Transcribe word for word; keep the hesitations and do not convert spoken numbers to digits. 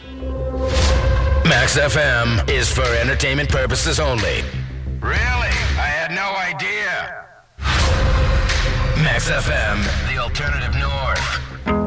Max F M is for entertainment purposes only. Really? I had no idea. Max F M, the alternative north.